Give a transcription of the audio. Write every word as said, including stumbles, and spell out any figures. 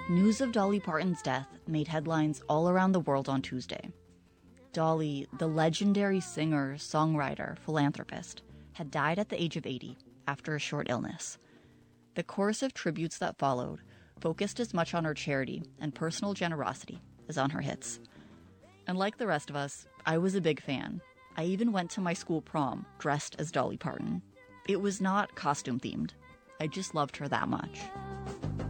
News of Dolly Parton's death made headlines all around the world on Tuesday. Dolly, the legendary singer, songwriter, philanthropist, had died at the age of eighty after a short illness. The chorus of tributes that followed focused as much on her charity and personal generosity as on her hits. And like the rest of us, I was a big fan. I even went to my school prom dressed as Dolly Parton. It was not costume themed. I just loved her that much.